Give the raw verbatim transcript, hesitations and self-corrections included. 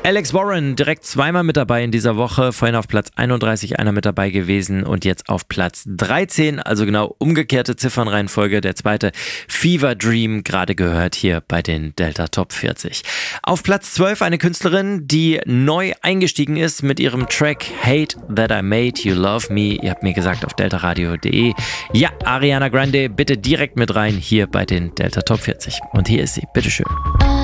Alex Warren direkt zweimal mit dabei in dieser Woche. Vorhin auf Platz einunddreißig einer mit dabei gewesen und jetzt auf Platz dreizehn. Also genau umgekehrte Ziffernreihenfolge. Der zweite Fever Dream gerade gehört hier bei den Delta Top vierzig. Auf Platz zwölf eine Künstlerin, die neu eingestiegen ist mit ihrem Track Hate That I Made You Love Me. Ihr habt mir gesagt auf deltaradio punkt de. Ja, Ariana Grande, bitte direkt mit rein hier bei den Delta Top vierzig. Und hier ist sie. Bitteschön.